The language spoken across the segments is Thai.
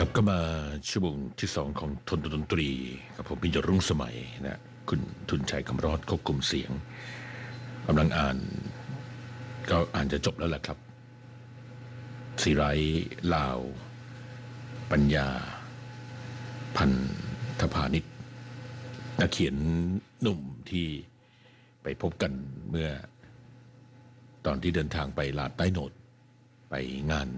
ครับก็มาชั่วโมงที่สองของทนดนตรีกับผมพิญญรุ่งสมัยนะคุณทุนชัยคำรอดควบคุมเสียงกำลังอ่านก็อ่านจะจบแล้วแหละครับสีไรลาวปัญญาพันธพานิชนักเขียนหนุ่มที่ไปพบกันเมื่อตอนที่เดินทางไปลาดใต้โหนดไปงาน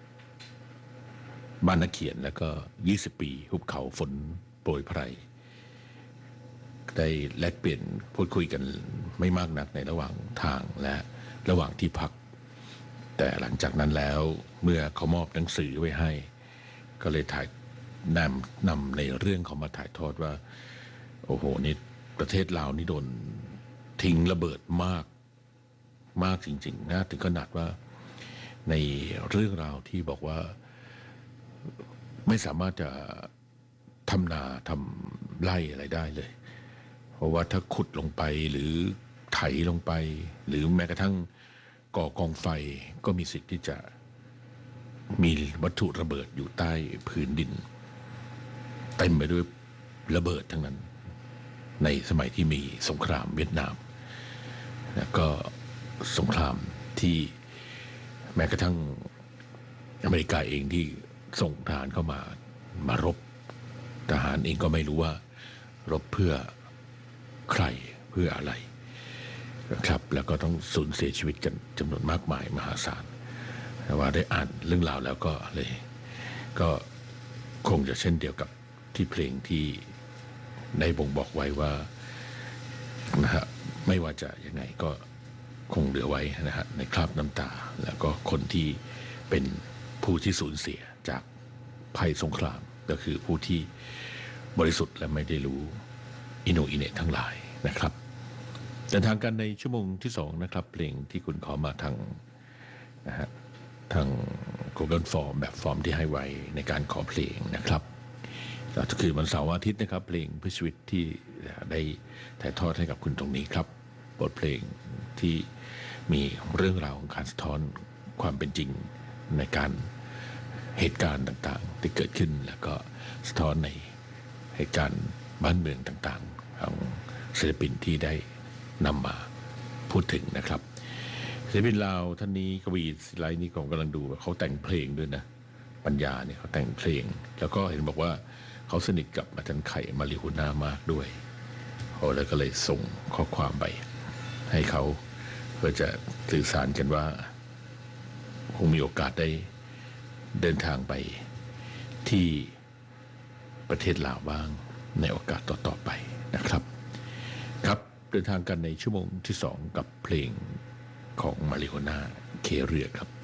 บ้านนักเขียนแล้วก็20 ปีหุบเขาฝนโปรยไพรได้แลกเปลี่ยนพูดคุยกันไม่มากนักในระหว่างทางและระหว่างที่พักแต่หลังจากนั้นแล้วเมื่อเขามอบหนังสือไว้ให้ก็เลยถ่ายนำในเรื่องเขามาถ่ายทอดว่าโอ้โหนี่ประเทศลาวนี่โดนทิ้งระเบิดมากจริงๆนะถึงขนาดว่าในเรื่องราวที่บอกว่าไม่สามารถจะทำนาทำไร่อะไรได้เลยเพราะว่าถ้าขุดลงไปหรือไถลงไปหรือแม้กระทั่งก่อกองไฟก็มีสิทธิ์ที่จะมีวัตถุระเบิดอยู่ใต้พื้นดินเต็มไปด้วยระเบิดทั้งนั้นในสมัยที่มีสงครามเวียดนามแล้วก็สงครามที่แม้กระทั่งอเมริกาเองที่ส่งทหารเข้ามารบทหารเองก็ไม่รู้ว่ารบเพื่อใครเพื่ออะไรนะครับแล้วก็ต้องสูญเสียชีวิตกันจำนวนมากมายมหาศาลแต่ว่าได้อ่านเรื่องราวแล้วก็เลยก็คงจะเช่นเดียวกับที่เพลงที่ได้บ่งบอกไว้ว่านะฮะไม่ว่าจะยังไงก็คงเหลือไว้นะฮะในคราบน้ำตาแล้วก็คนที่เป็นผู้ที่สูญเสียจากภัยสงครามก็คือผู้ที่บริสุทธิ์และไม่ได้รู้อิโนอิเนะทั้งหลายนะครับเดินทางกันในชั่วโมงที่2นะครับเพลงที่คุณขอมาทางนะฮะทาง Google Form แบบฟอร์มที่ให้ไว้ในการขอเพลงนะครับก็คือวันเสาร์อาทิตย์นะครับเพลงเพื่อชีวิตที่ได้ถ่ายทอดให้กับคุณตรงนี้ครับบทเพลงที่มีเรื่องราวของการสะท้อนความเป็นจริงในการเหตุการณ์ต่างๆที่เกิดขึ้นแล้วก็สะท้อนในเหตุการณ์บ้านเมืองต่างๆของศิลปินที่ได้นำมาพูดถึงนะครับศิลปินลาวท่านนี้กวีศิไลนี่ผมกำลังดูเขาแต่งเพลงด้วยนะปัญญาเนี่ยเขาแต่งเพลงแล้วก็เห็นบอกว่าเขาสนิทกับอาจารย์ไข่มาริหุนามากด้วยเขาแล้วก็เลยส่งข้อความไปให้เขาเพื่อจะสื่อสารกันว่าคงมีโอกาสได้เดินทางไปที่ประเทศลาวบ้างในโอกาสต่อๆไปนะครับครับเดินทางกันในชั่วโมงที่2กับเพลงของมาริโฮน่าเคเรือครับ